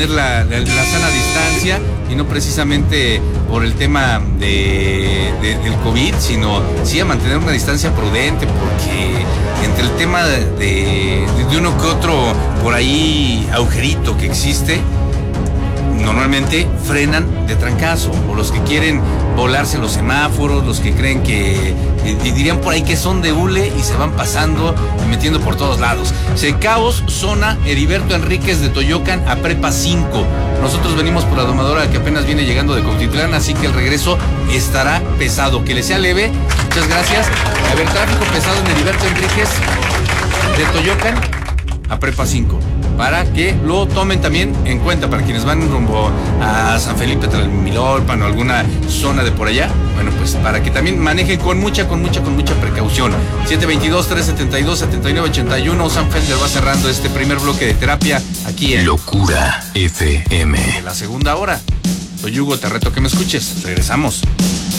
mantener la sana distancia, y no precisamente por el tema del COVID, sino sí a mantener una distancia prudente, porque entre el tema de uno que otro por ahí agujerito que existe, normalmente frenan de trancazo, o los que quieren volarse los semáforos, los que creen que dirían por ahí que son de hule y se van pasando y metiendo por todos lados. Caos, zona Heriberto Enríquez de Toyocan a Prepa 5. Nosotros venimos por la domadora que apenas viene llegando de Cuautitlán, así que el regreso estará pesado. Que le sea leve. Muchas gracias. A ver, tráfico pesado en Heriberto Enríquez de Toyocan a Prepa 5, para que lo tomen también en cuenta, para quienes van rumbo a San Felipe Tlalmilolpan o alguna zona de por allá. Bueno, pues para que también manejen con mucha precaución. 722-372-7981. Sam Fender va cerrando este primer bloque de terapia aquí en Locura FM. En la segunda hora. Soy Hugo, te reto que me escuches. Regresamos.